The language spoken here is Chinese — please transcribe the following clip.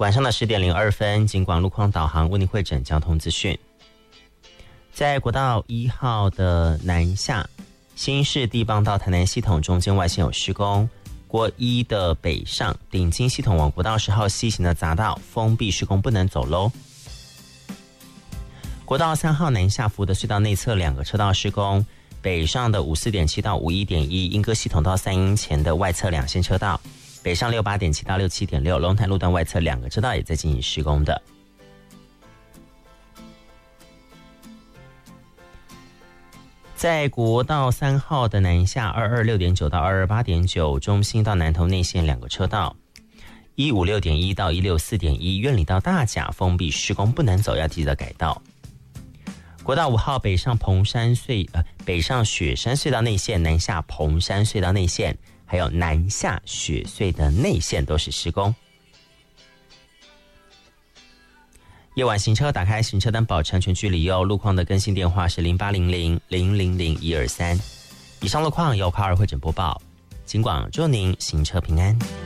晚上的10点02分，警广路况导航为您汇整交通资讯。在国道1号的南下新市地磅到台南系统中间外线有施工，国一的北上顶金系统往国道10号西行的匝道封闭施工不能走喽。国道3号南下福德隧道内侧2个车道施工，北上的54.7到51.1莺歌系统到3英前的外侧2线车道，北上68.7到67.6龙潭路段外侧2个车道也在进行施工的。在国道3号的南下226.9到228.9中心到南投内线2个车道，156.1到164.1苑里到大甲封闭施工不能走，要记得改道。国道5号北上北上雪山隧道内线，南下蓬山隧道内线，还有南下雪隧的内线都是施工。夜晚行车打开行车灯保持安全距离哦。路况的更新电话是0800000123。以上路况由卡尔会诊播报，警广祝您行车平安。